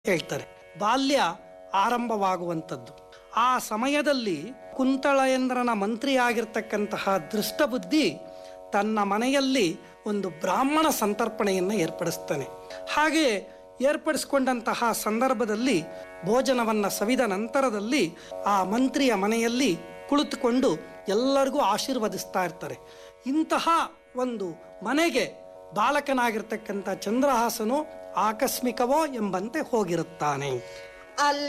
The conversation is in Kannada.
ಹೇಳ್ತಾರೆ. ಬಾಲ್ಯ ಆರಂಭವಾಗುವಂಥದ್ದು. ಆ ಸಮಯದಲ್ಲಿ ಕುಂತಳೇಂದ್ರನ ಮಂತ್ರಿಯಾಗಿರ್ತಕ್ಕಂತಹ ದೃಷ್ಟಬುದ್ಧಿ ತನ್ನ ಮನೆಯಲ್ಲಿ ಒಂದು ಬ್ರಾಹ್ಮಣ ಸಂತರ್ಪಣೆಯನ್ನು ಏರ್ಪಡಿಸ್ತಾನೆ. ಹಾಗೆ ಏರ್ಪಡಿಸಿಕೊಂಡಂತಹ ಸಂದರ್ಭದಲ್ಲಿ ಭೋಜನವನ್ನು ಸವಿದ ನಂತರದಲ್ಲಿ ಆ ಮಂತ್ರಿಯ ಮನೆಯಲ್ಲಿ ಕುಳಿತುಕೊಂಡು ಎಲ್ಲರಿಗೂ ಆಶೀರ್ವದಿಸ್ತಾ ಇರ್ತಾರೆ. ಇಂತಹ ಒಂದು ಮನೆಗೆ ಬಾಲಕನಾಗಿರ್ತಕ್ಕಂಥ ಚಂದ್ರಹಾಸನು ಆಕಸ್ಮಿಕವೋ ಎಂಬಂತೆ ಹೋಗಿರುತ್ತಾನೆ.